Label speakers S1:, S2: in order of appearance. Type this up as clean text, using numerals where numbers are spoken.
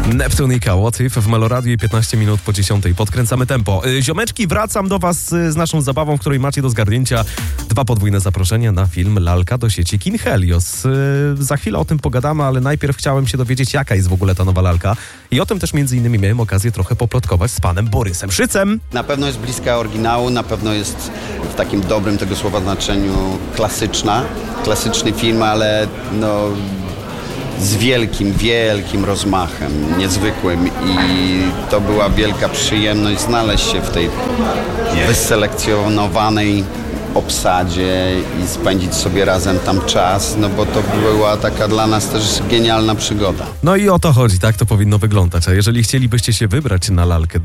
S1: Neptunika, What If w Meloradiu 15 minut po 10. Podkręcamy tempo. Ziomeczki, wracam do was z naszą zabawą, w której macie do zgarnięcia 2 podwójne zaproszenia na film Lalka do sieci Kin Helios. Za chwilę o tym pogadamy, ale najpierw chciałem się dowiedzieć, jaka jest w ogóle ta nowa lalka. I o tym też między innymi miałem okazję trochę poplotkować z panem Borysem Szycem.
S2: Na pewno jest bliska oryginału, na pewno jest w takim dobrym tego słowa znaczeniu klasyczny film, ale z wielkim rozmachem, niezwykłym i to była wielka przyjemność znaleźć się w tej wyselekcjonowanej obsadzie i spędzić sobie razem tam czas, bo to była taka dla nas też genialna przygoda.
S1: No i o to chodzi, tak to powinno wyglądać. A jeżeli chcielibyście się wybrać na lalkę